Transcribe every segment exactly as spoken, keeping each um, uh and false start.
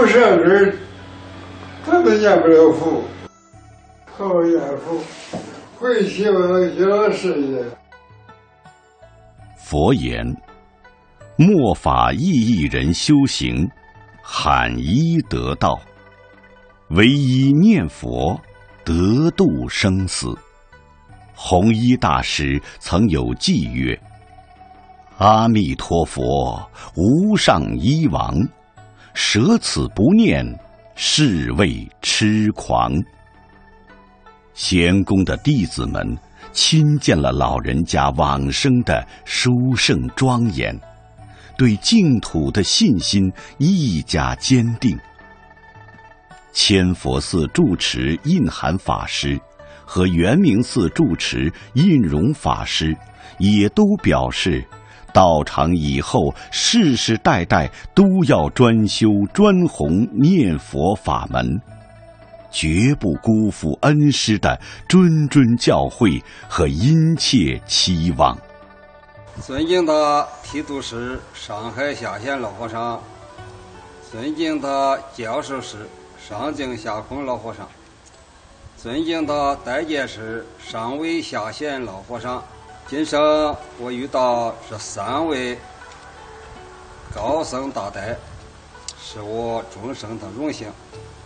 不善根，他们念不了佛，好念佛，会希望极乐世界。 佛言：末法意义人修行，罕一得道，唯一念佛，得度生死。弘一大师曾有偈曰：阿弥陀佛，无上一王，舍此不念，是谓痴狂。贤公的弟子们亲见了老人家往生的殊胜庄严，对净土的信心愈加坚定。千佛寺住持印涵法师和圆明寺住持印容法师也都表示，道场以后世世代代都要专修专弘念佛法门，绝不辜负恩师的谆谆教诲和殷切期望。 尊敬的提督师上海下县老和尚，尊敬的教授师上京下空老和尚，尊敬的代监师上尉下县老和尚，今生我遇到这三位高僧大德，是我终生的荣幸。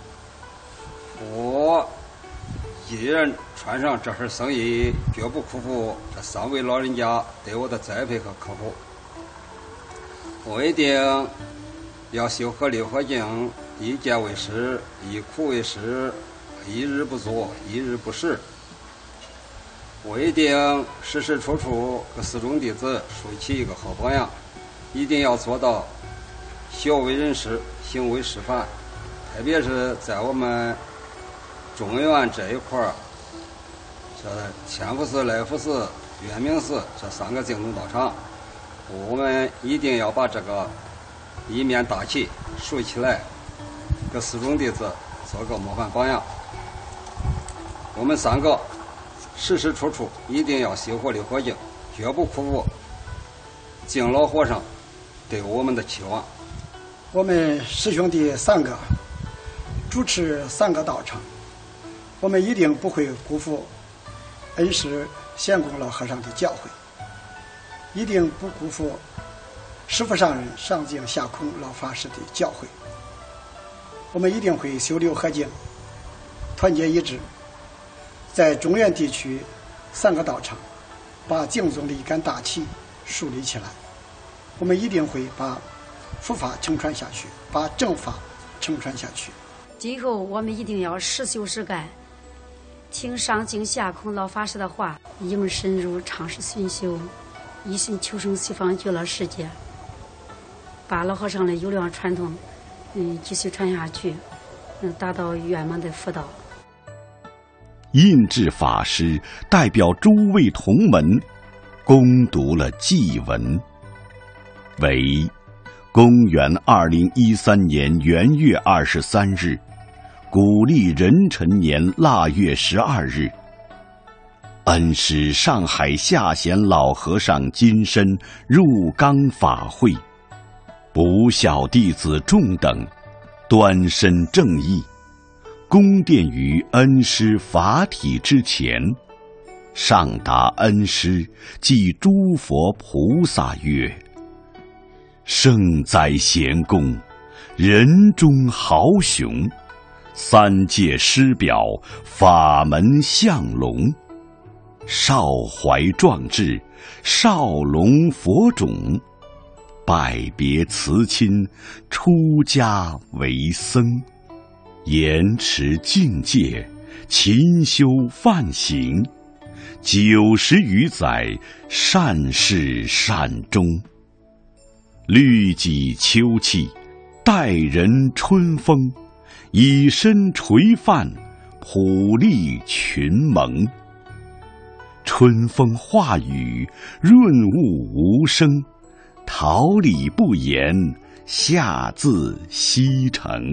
我一人穿上这份僧衣，绝不辜负这三位老人家对我的栽培和呵护。我一定要修和六合敬，一戒为师，一苦为师，一日不作，一日不食。我一定时时处处给四众弟子树起一个好榜样，一定要做到学为人师，行为示范。特别是在我们中原这一块儿，这千佛寺、来福寺、圆明寺这三个净土道场，我们一定要把这个一面大旗竖起来，给四众弟子做个模范榜样。我们三个时时处处一定要修活六合敬，绝不辜负敬老和尚对我们的期望。 我们师兄弟三个主持三个道场，我们一定不会辜负恩师贤公老和尚的教诲，一定不辜负师父上人上敬下空老法师的教诲。我们一定会修六合敬，团结一致，在中原地区三个道场把净宗的一杆大旗树立起来。我们一定会把佛法承传下去，把正法承传下去。 今后我们一定要实修实干，听上敬下空老法师的话，应深入常识熏修，一心求生西方极乐世界，把老和尚的优良传统嗯继续传下去，嗯达到圆满的佛道。 印智法师代表诸位同门恭读了祭文，为公元二零一三年元月二十三日，古历壬辰年腊月十二日，恩师上海下贤老和尚金身入冈法会，不孝弟子众等端身正义，恭奠于恩师法体之前，上达恩师即诸佛菩萨曰：圣哉贤公，人中豪雄，三界师表，法门相龙，少怀壮志，少龙佛种，拜别辞亲，出家为僧，严持境界，勤修梵行，九十余载，善始善终，律己秋气，待人春风，以身垂范，普利群蒙。春风化雨，润物无声，桃李不言，下自西城。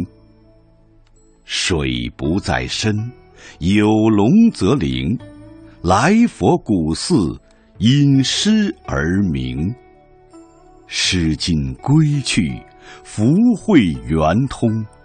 水不在深，有龙则灵，来佛古寺，因师而名。诗经归去，福慧圆通，